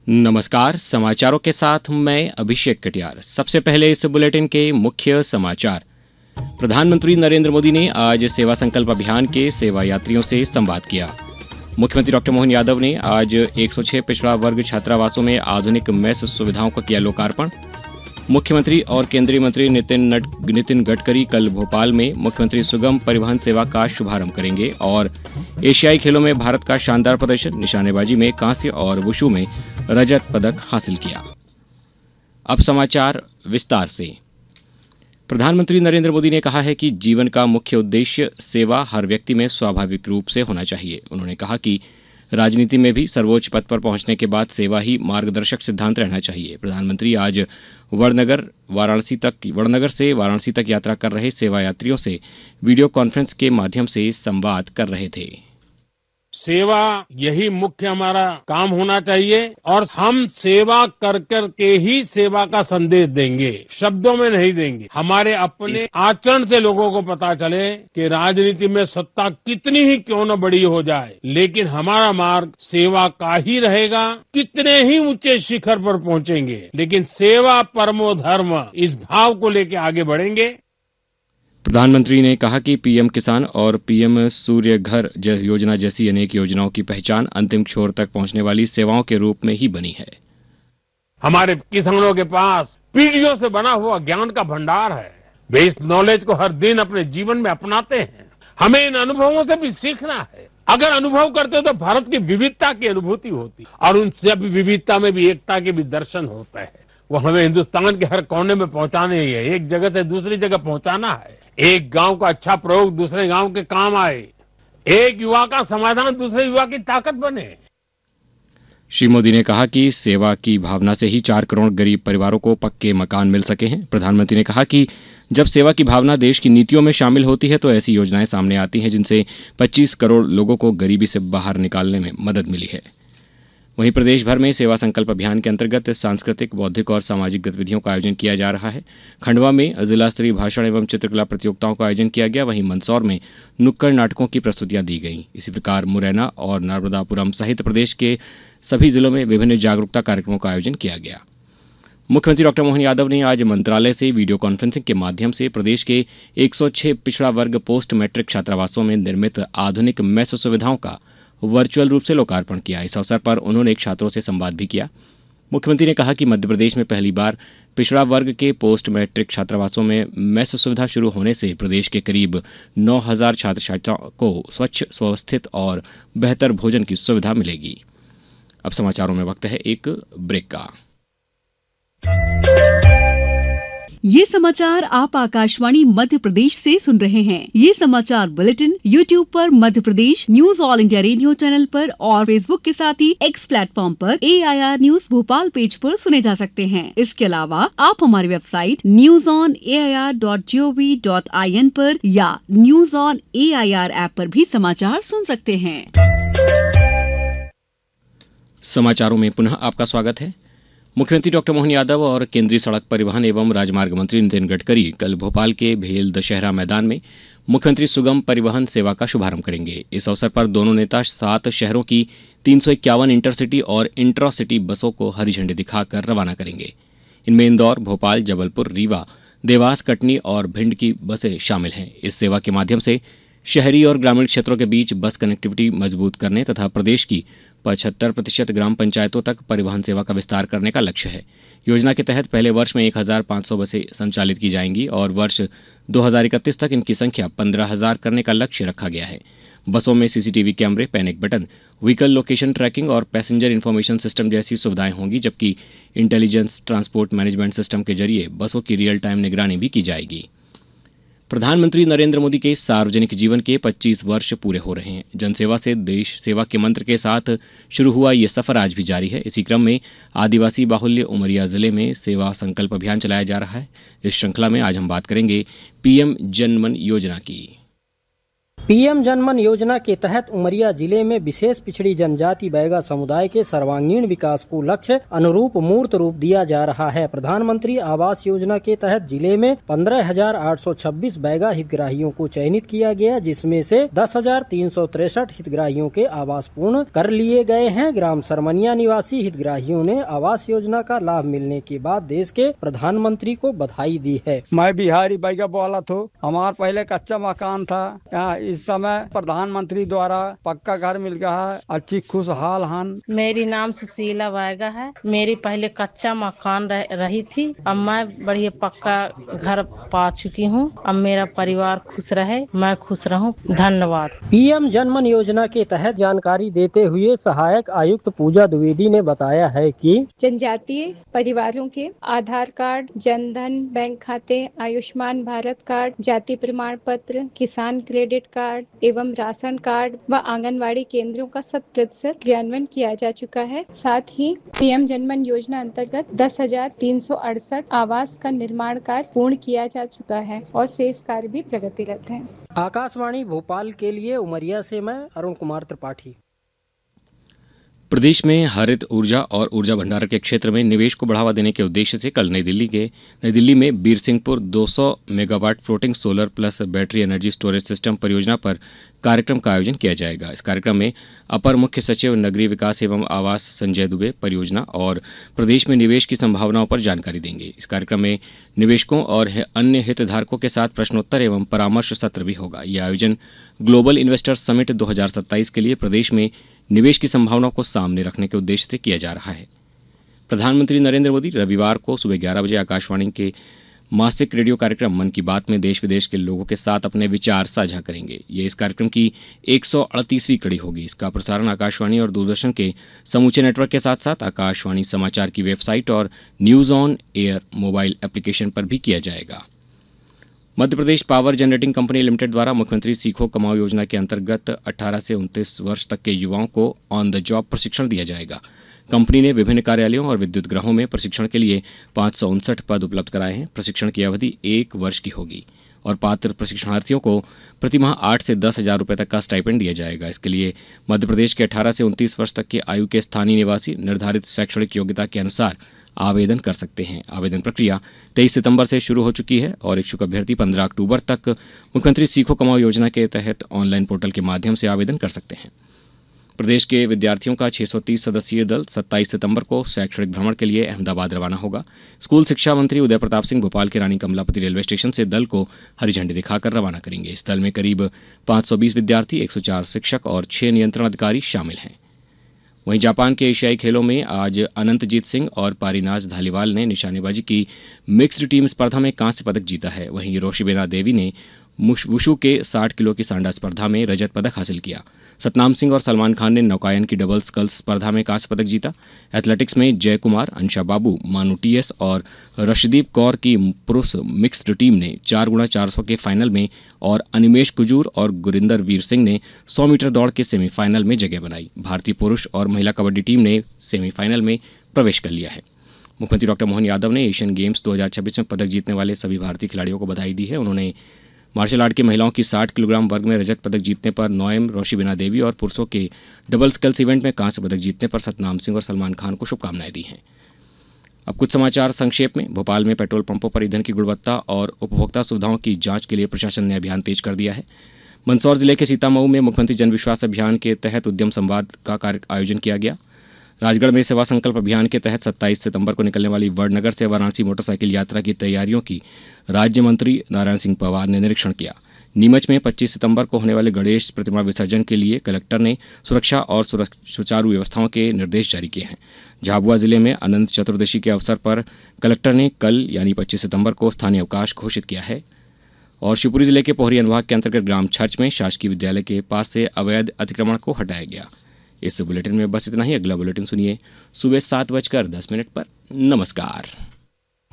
नमस्कार, समाचारों के साथ मैं अभिषेक कटियार। सबसे पहले इस बुलेटिन के मुख्य समाचार। प्रधानमंत्री नरेंद्र मोदी ने आज सेवा संकल्प अभियान के सेवा यात्रियों से संवाद किया। मुख्यमंत्री डॉक्टर मोहन यादव ने आज 106 पिछड़ा वर्ग छात्रावासों में आधुनिक मेस सुविधाओं का किया लोकार्पण। मुख्यमंत्री और केंद्रीय मंत्री नितिन गडकरी कल भोपाल में मुख्यमंत्री सुगम परिवहन सेवा का शुभारंभ करेंगे और एशियाई खेलों में भारत का शानदार प्रदर्शन, निशानेबाजी में कांस्य और वुशु में रजत पदक हासिल किया। अब समाचार विस्तार से। प्रधानमंत्री नरेंद्र मोदी ने कहा है कि जीवन का मुख्य उद्देश्य सेवा हर व्यक्ति में स्वाभाविक रूप से होना चाहिए। उन्होंने कहा कि राजनीति में भी सर्वोच्च पद पर पहुंचने के बाद सेवा ही मार्गदर्शक सिद्धांत रहना चाहिए। प्रधानमंत्री आज वड़नगर से वाराणसी तक यात्रा कर रहे सेवा यात्रियों से वीडियो कॉन्फ्रेंस के माध्यम से संवाद कर रहे थे। सेवा यही मुख्य हमारा काम होना चाहिए और हम सेवा कर कर के ही सेवा का संदेश देंगे, शब्दों में नहीं देंगे। हमारे अपने आचरण से लोगों को पता चले कि राजनीति में सत्ता कितनी ही क्यों न बड़ी हो जाए, लेकिन हमारा मार्ग सेवा का ही रहेगा। कितने ही ऊंचे शिखर पर पहुंचेंगे, लेकिन सेवा परमो धर्म, इस भाव को लेकर आगे बढ़ेंगे। प्रधानमंत्री ने कहा कि पीएम किसान और पीएम सूर्य घर योजना जैसी अनेक योजनाओं की पहचान अंतिम छोर तक पहुंचने वाली सेवाओं के रूप में ही बनी है। हमारे किसानों के पास पीढ़ियों से बना हुआ ज्ञान का भंडार है। वे इस नॉलेज को हर दिन अपने जीवन में अपनाते हैं। हमें इन अनुभवों से भी सीखना है। अगर अनुभव करते तो भारत की विविधता की अनुभूति होती और उन सभी विविधता में भी एकता के भी दर्शन होते हैं। वो हमें हिंदुस्तान के हर कोने में पहुंचाने ही है। एक जगह से दूसरी जगह पहुंचाना है। एक गांव का अच्छा प्रयोग दूसरे गांव के काम आए। एक युवा का समाधान दूसरे युवा की ताकत बने। श्री मोदी ने कहा कि सेवा की भावना से ही 4 करोड़ गरीब परिवारों को पक्के मकान मिल सके हैं। प्रधानमंत्री ने कहा कि जब सेवा की भावना देश की नीतियों में शामिल होती है तो ऐसी योजनाएं सामने आती हैं जिनसे 25 करोड़ लोगों को गरीबी से बाहर निकालने में मदद मिली है। वहीं प्रदेश भर में सेवा संकल्प अभियान के अंतर्गत सांस्कृतिक, बौद्धिक और सामाजिक गतिविधियों का आयोजन किया जा रहा है। खंडवा में जिला स्तरीय भाषण एवं चित्रकला प्रतियोगिताओं का आयोजन किया गया। वहीं मंदसौर में नुक्कड़ नाटकों की प्रस्तुतियां दी गईं। इसी प्रकार मुरैना और नर्मदापुरम सहित प्रदेश के सभी जिलों में विभिन्न जागरूकता कार्यक्रमों का आयोजन किया गया। मुख्यमंत्री डॉक्टर मोहन यादव ने आज मंत्रालय से वीडियो कॉन्फ्रेंसिंग के माध्यम से प्रदेश के 106 पिछड़ा वर्ग पोस्ट मैट्रिक छात्रावासों में निर्मित आधुनिक मेस सुविधाओं का वर्चुअल रूप से लोकार्पण किया। इस अवसर पर उन्होंने छात्रों से संवाद भी किया। मुख्यमंत्री ने कहा कि मध्य प्रदेश में पहली बार पिछड़ा वर्ग के पोस्ट मैट्रिक छात्रावासों में मेस सुविधा शुरू होने से प्रदेश के करीब 9,000 छात्र छात्राओं को स्वच्छ, व्यवस्थित और बेहतर भोजन की सुविधा मिलेगी। अब समाचारों में वक्त है एक ब्रेक का। ये समाचार आप आकाशवाणी मध्य प्रदेश से सुन रहे हैं। ये समाचार बुलेटिन YouTube पर Madhya Pradesh news all India radio channel पर और फेसबुक के साथ ही X प्लेटफॉर्म पर AIR न्यूज भोपाल पेज पर सुने जा सकते हैं। इसके अलावा आप हमारी वेबसाइट newsonair.gov.in पर या न्यूज ऑन AIR ऐप पर भी समाचार सुन सकते हैं। समाचारों में पुनः आपका स्वागत है। मुख्यमंत्री डॉक्टर मोहन यादव और केंद्रीय सड़क परिवहन एवं राजमार्ग मंत्री नितिन गडकरी कल भोपाल के भेल दशहरा मैदान में मुख्यमंत्री सुगम परिवहन सेवा का शुभारंभ करेंगे। इस अवसर पर दोनों नेता 7 शहरों की 351 इंटरसिटी और इंट्रासिटी बसों को हरी झंडी दिखाकर रवाना करेंगे। इनमें इंदौर, भोपाल, जबलपुर, रीवा, देवास, कटनी और भिंड की बसें शामिल हैं। इस सेवा के माध्यम से शहरी और ग्रामीण क्षेत्रों के बीच बस कनेक्टिविटी मजबूत करने तथा प्रदेश की 75% ग्राम पंचायतों तक परिवहन सेवा का विस्तार करने का लक्ष्य है। योजना के तहत पहले वर्ष में 1,500 बसें संचालित की जाएंगी और वर्ष 2031 तक इनकी संख्या 15,000 करने का लक्ष्य रखा गया है। बसों में CCTV कैमरे, panic button, vehicle location tracking और पैसेंजर इन्फॉर्मेशन सिस्टम जैसी सुविधाएं होंगी, जबकि इंटेलिजेंस ट्रांसपोर्ट मैनेजमेंट सिस्टम के जरिए बसों की रियल टाइम निगरानी भी की जाएगी। प्रधानमंत्री नरेंद्र मोदी के सार्वजनिक जीवन के 25 वर्ष पूरे हो रहे हैं। जनसेवा से देश सेवा के मंत्र के साथ शुरू हुआ ये सफर आज भी जारी है। इसी क्रम में आदिवासी बाहुल्य उमरिया जिले में सेवा संकल्प अभियान चलाया जा रहा है। इस श्रृंखला में आज हम बात करेंगे PM जन मन योजना की। पीएम जनमन योजना के तहत उमरिया जिले में विशेष पिछड़ी जनजाति बैगा समुदाय के सर्वांगीण विकास को लक्ष्य अनुरूप मूर्त रूप दिया जा रहा है। प्रधानमंत्री आवास योजना के तहत जिले में 15,826 बैगा हितग्राहियों को चयनित किया गया, जिसमें से 10,363 हितग्राहियों के आवास पूर्ण कर लिए गए हैं। ग्राम सरमनिया निवासी हितग्राहियों ने आवास योजना का लाभ मिलने के बाद देश के प्रधानमंत्री को बधाई दी है। मैं बिहारी बैगा बोला था, हमारा पहले कच्चा मकान था, इस समय प्रधानमंत्री द्वारा पक्का घर मिल गया है, अच्छी खुशहाल हन। मेरी नाम सुशीला बैगा है। मेरी पहले कच्चा मकान रही थी, अब मैं बढ़िया पक्का घर पा चुकी हूँ। अब मेरा परिवार खुश रहे, मैं खुश रहूँ। धन्यवाद। पीएम जनमन योजना के तहत जानकारी देते हुए सहायक आयुक्त पूजा द्विवेदी ने बताया है कि जनजातीय परिवारों के आधार कार्ड, जनधन बैंक खाते, आयुष्मान भारत कार्ड, जाति प्रमाण पत्र, किसान क्रेडिट कार्ड एवं राशन कार्ड व आंगनवाड़ी केंद्रों का 100% क्रियान्वयन किया जा चुका है। साथ ही पीएम जनमन योजना अंतर्गत 10,368 आवास का निर्माण कार्य पूर्ण किया जा चुका है और शेष कार्य भी प्रगतिरत है। आकाशवाणी भोपाल के लिए उमरिया से मैं अरुण कुमार त्रिपाठी। प्रदेश में हरित ऊर्जा और ऊर्जा भंडारण के क्षेत्र में निवेश को बढ़ावा देने के उद्देश्य से कल नई दिल्ली में Birsinghpur 200 megawatt floating solar plus battery energy storage system परियोजना पर कार्यक्रम का आयोजन किया जाएगा। इस कार्यक्रम में अपर मुख्य सचिव नगरीय विकास एवं आवास संजय दुबे परियोजना और प्रदेश में निवेश की संभावनाओं पर जानकारी देंगे। इस कार्यक्रम में निवेशकों और अन्य हितधारकों के साथ प्रश्नोत्तर एवं परामर्श सत्र भी होगा। यह आयोजन ग्लोबल इन्वेस्टर्स समिट 2027 के लिए प्रदेश में निवेश की संभावनाओं को सामने रखने के उद्देश्य से किया जा रहा है। प्रधानमंत्री नरेंद्र मोदी रविवार को सुबह 11 बजे आकाशवाणी के मासिक रेडियो कार्यक्रम मन की बात में देश विदेश के लोगों के साथ अपने विचार साझा करेंगे। ये इस कार्यक्रम की 138वीं कड़ी होगी। इसका प्रसारण आकाशवाणी और दूरदर्शन के समूचे नेटवर्क के साथ साथ आकाशवाणी समाचार की वेबसाइट और news on air mobile application पर भी किया जाएगा। Madhya Pradesh power generating company limited द्वारा मुख्यमंत्री सीखो कमाओ योजना के अंतर्गत 18 से 29 वर्ष तक के युवाओं को ऑन द जॉब प्रशिक्षण दिया जाएगा। कंपनी ने विभिन्न कार्यालयों और विद्युत गृहों में प्रशिक्षण के लिए 559 पद उपलब्ध कराए हैं। प्रशिक्षण की अवधि 1 वर्ष की होगी और पात्र प्रशिक्षणार्थियों को प्रतिमाह 8 से 10 हज़ार रुपये तक का स्टाइपेंड दिया जाएगा। इसके लिए मध्य प्रदेश के 18 से 29 वर्ष तक की आयु के स्थानीय निवासी निर्धारित शैक्षणिक योग्यता के अनुसार आवेदन कर सकते हैं। आवेदन प्रक्रिया 23 सितंबर से शुरू हो चुकी है और इच्छुक अभ्यर्थी 15 अक्टूबर तक मुख्यमंत्री सीखो कमाओ योजना के तहत ऑनलाइन पोर्टल के माध्यम से आवेदन कर सकते हैं। प्रदेश के विद्यार्थियों का 630 सदस्यीय दल 27 सितंबर को शैक्षणिक भ्रमण के लिए अहमदाबाद रवाना होगा। स्कूल शिक्षा मंत्री उदय प्रताप सिंह भोपाल के रानी कमलापति रेलवे स्टेशन से दल को हरी झंडी दिखाकर रवाना करेंगे। इस दल में करीब 520 विद्यार्थी, 104 शिक्षक और 6 नियंत्रण अधिकारी शामिल हैं। वहीं जापान के एशियाई खेलों में आज अनंतजीत सिंह और पारीनाज धालीवाल ने निशानेबाजी की मिक्स्ड टीम स्पर्धा में कांस्य पदक जीता है। वहीं रोशिबेना देवी ने वुशु के 60 किलो की सांडा स्पर्धा में रजत पदक हासिल किया। सतनाम सिंह और सलमान खान ने नौकायन की डबल स्कल्स स्पर्धा में कांस्य पदक जीता। एथलेटिक्स में जय कुमार, अंशा बाबू, मानू टीएस और रशदीप कौर की पुरुष मिक्स्ड टीम ने 4x400 के फाइनल में और अनिमेश कुजूर और गुरिंदर वीर सिंह ने 100 मीटर दौड़ के सेमीफाइनल में जगह बनाई। भारतीय पुरुष और महिला कबड्डी टीम ने सेमीफाइनल में प्रवेश कर लिया है। मुख्यमंत्री डॉक्टर मोहन यादव ने एशियन गेम्स 2026 में पदक जीतने वाले सभी भारतीय खिलाड़ियों को बधाई दी है। उन्होंने मार्शल आर्ट की महिलाओं की 60 किलोग्राम वर्ग में रजत पदक जीतने पर नोएम रोशिबिना देवी और पुरुषों के डबल स्कल्स इवेंट में कांस्य पदक जीतने पर सतनाम सिंह और सलमान खान को शुभकामनाएं दी हैं। अब कुछ समाचार संक्षेप में। भोपाल में पेट्रोल पंपों पर ईंधन की गुणवत्ता और उपभोक्ता सुविधाओं की जांच के लिए प्रशासन ने अभियान तेज कर दिया है। मंदसौर जिले के सीतामऊ में मुख्यमंत्री जन विश्वास अभियान के तहत उद्यम संवाद का आयोजन किया गया। राजगढ़ में सेवा संकल्प अभियान के तहत 27 सितंबर को निकलने वाली वडनगर से वाराणसी मोटरसाइकिल यात्रा की तैयारियों की राज्य मंत्री नारायण सिंह पवार ने निरीक्षण किया। नीमच में 25 सितंबर को होने वाले गणेश प्रतिमा विसर्जन के लिए कलेक्टर ने सुरक्षा और सुचारू व्यवस्थाओं के निर्देश जारी किए हैं। झाबुआ जिले में अनंत चतुर्दशी के अवसर पर कलेक्टर ने कल यानी 25 सितंबर को स्थानीय अवकाश घोषित किया है। और शिवपुरी जिले के पोहरी अनुभाग के अंतर्गत ग्राम छर्च में शासकीय विद्यालय के पास से अवैध अतिक्रमण को हटाया गया। इस बुलेटिन में बस इतना ही। अगला बुलेटिन सुनिए सुबह 7:10 पर। नमस्कार।